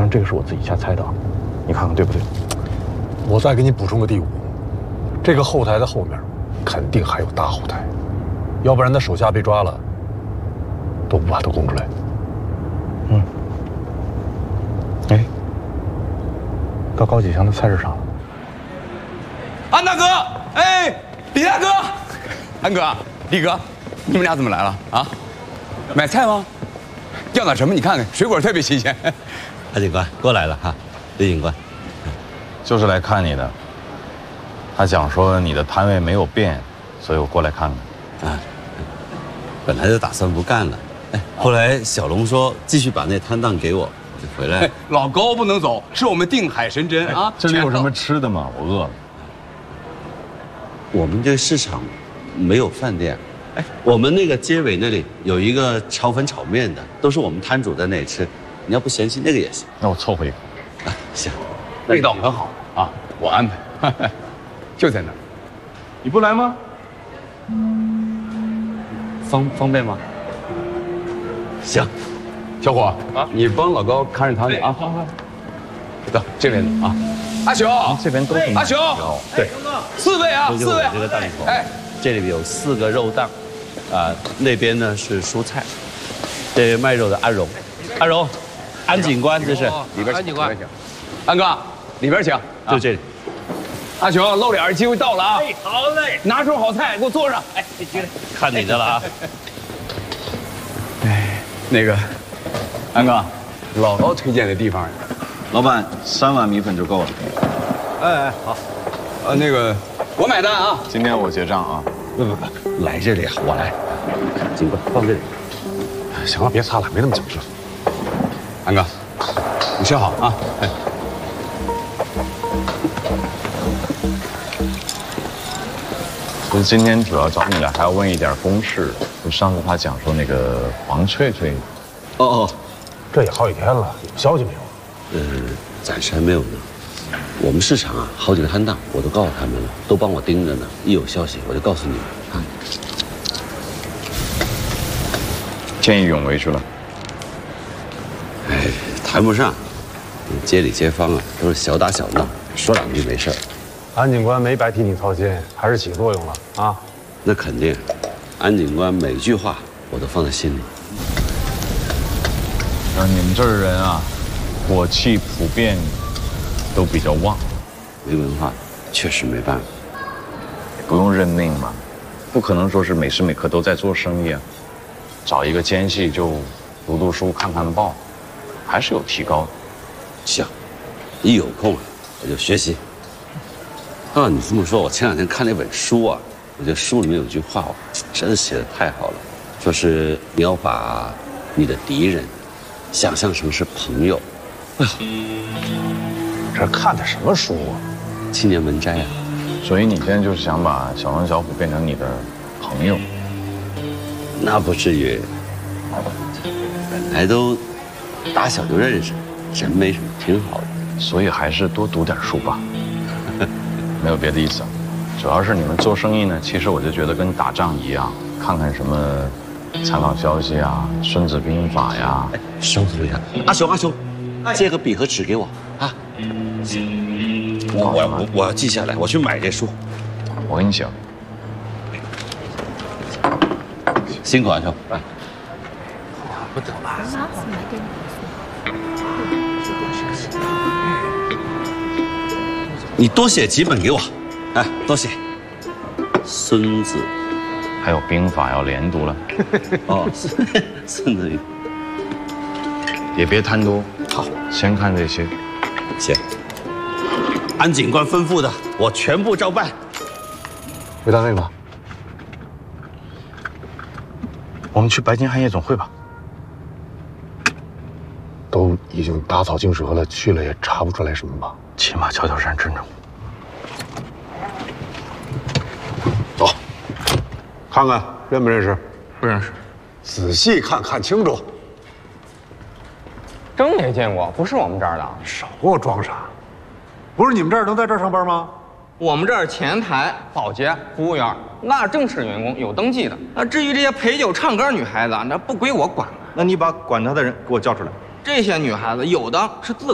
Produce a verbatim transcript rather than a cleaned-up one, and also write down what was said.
正这个是我自己瞎猜的，你看看对不对？ 我再给你补充个第五，这个后台的后面肯定还有大后台，要不然他手下被抓了，都不把他供出来。 嗯。哎，到高启强的菜市场了。 安大哥，哎，李大哥，安哥，李哥，你们俩怎么来了啊？买菜吗？要点什么？你看看，水果特别新鲜。 安警官过来了哈，李警官， 就是来看你的。他讲说你的摊位没有变，所以我过来看看。 啊，本来就打算不干了，哎，后来小龙说继续把那摊档给我，我就回来了。 老高不能走，是我们定海神针啊！ 这里有什么吃的吗？我饿了。 我们这个市场没有饭店，哎，我们那个街尾那里有一个炒粉炒面的，都是我们摊主在那里吃。你要不嫌弃那个也行， 那我凑合一个。 啊，行， 味道很好啊，我安排，就在那儿。你不来吗？ 方方便吗？行， 小伙啊，你帮老高看着摊子啊。好好。走这边走啊。阿雄， 这边都是阿雄， 对， 四位啊，四位。 这个档口， 哎， 这里有四个肉档，啊，那边呢是蔬菜，这卖肉的安荣，安荣，安警官这是里边请，安警官，安哥里边请， 就这里。 阿雄露脸的机会到了啊！ 哎，好嘞， 拿出好菜给我坐上。哎， 看你的了啊！ 哎，那个，安哥，老高推荐的地方。 老板，三碗米粉就够了。 哎哎，好，呃，那个我买单啊。 今天我结账啊。 不不不，来这里啊，我来。警官放这里。 行了，别擦了，没那么讲究。 安哥，你吃好啊。哎。 其实今天主要找你来，还要问一点公事。就上次他讲说那个黄翠翠。 哦哦， 这也好几天了，有消息没有？ 呃，暂时还没有呢。我们市场啊，好几个摊档，我都告诉他们了，都帮我盯着呢。一有消息，我就告诉你们啊。 见义勇为去了。 哎，谈不上。街里街坊啊，都是小打小闹，说两句没事儿。 安警官没白替你操心，还是起作用了啊。 那肯定，安警官每句话我都放在心里。 啊，你们这儿人啊，火气普遍都比较旺， 没文化，确实没办法。 不用认命嘛，不可能说是每时每刻都在做生意啊。找一个间隙就读读书、看看报，还是有提高的。 行，一有空啊，我就学习。啊，你这么说，我前两天看那本书啊，我觉得书里面有句话，真的写的太好了，说是你要把你的敌人想象成是朋友。哎呀， 这看的什么书啊？ 青年文摘啊。 所以你现在就是想把小龙小虎变成你的朋友？ 那不至于，本来都打小就认识，人没什么，挺好的。 所以还是多读点书吧。没有别的意思，主要是你们做生意呢，其实我就觉得跟打仗一样，看看什么参考消息啊，《孙子兵法》呀。 哎，稍等一下，阿雄阿雄，借个笔和纸给我啊！我我我我要记下来，我去买这书。 我跟你讲， 辛苦阿雄。哎， 不走吧？ 你多写几本给我，哎，多写。孙子， 还有兵法要连读了。 哦，孙子， 也别贪多。 好， 先看这些。 行。安警官吩咐的，我全部照办。 回单位吧。 我们去白金汉夜总会吧。 都已经打草惊蛇了，去了也查不出来什么吧？ 起码敲敲山镇镇。 走，看看认不认识？ 不认识。 仔细看看清楚。 真没见过，不是我们这儿的。 少给我装傻！不是你们这儿能在这儿上班吗？ 我们这儿前台、保洁、服务员，那正式员工有登记的。那至于这些陪酒唱歌女孩子，那不归我管。 那你把管他的人给我叫出来。 这些女孩子有的是自